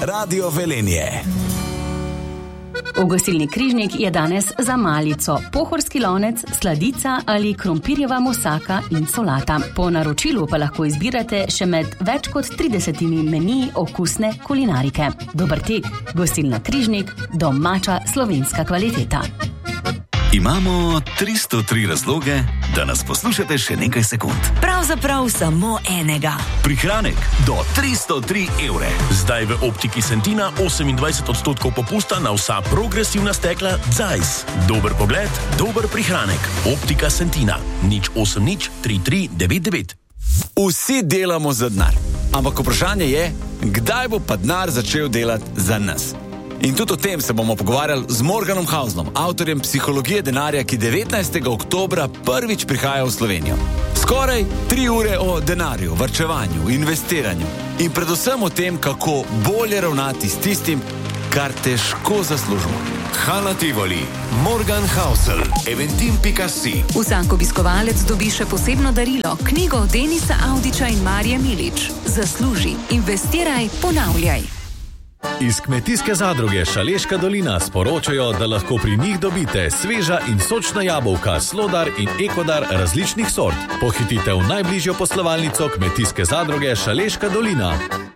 Radio Velenje. V gostilni Križnik je danes za malico pohorski lonec, sladica ali krompirjeva mosaka in solata. Po naročilu pa lahko izbirate še med več kot 30 meniji okusne kulinarike. Dober tek, gostilna Križnik, domača slovenska kvaliteta. Imamo 303 razloge, da nas poslušate še nekaj sekund. Pravzaprav samo enega. Prihranek do 303 evre. Zdaj v Optiki Sentina 28% popusta na vsa progresivna stekla Zeiss. Dober pogled, dober prihranek. Optika Sentina. 080 3399. Vsi delamo za denar. Ampak vprašanje je, kdaj bo pa denar začel delati za nas? In tudi o tem se bomo pogovarjali z Morganom Hauslom, avtorjem Psihologije denarja, ki 19. oktobra prvič prihaja v Slovenijo. Skoraj 3 ure o denarju, varčevanju, investiranju in predvsem o tem, kako bolje ravnati s tistim, kar težko zaslužimo. Hala Tivoli, Morgan Hausl, Eventim.si. Vsak obiskovalec dobi še posebno darilo, knjigo Denisa Audiča in Marije Milič. Zasluži, investiraj, ponavljaj. Iz Kmetijske zadruge Šaleška dolina sporočajo, da lahko pri njih dobite sveža in sočna jabolka Slodar in Ekodar različnih sort. Pohitite v najbližjo poslovalnico Kmetijske zadruge Šaleška dolina.